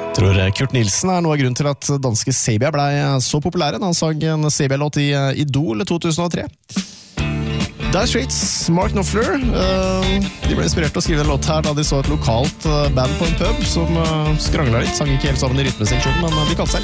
Tror Kurt Nielsen noe av grunnen til at danske Sabia ble så populære da han sang en Sabia-låt i Idol 2003. Dire Straits, Mark Knopfler, de ble inspirert til å skrive en låt her da de så et lokalt band på en pub som skranglet litt, sang ikke helt sammen i rytmeseksjonen, men de kalte seg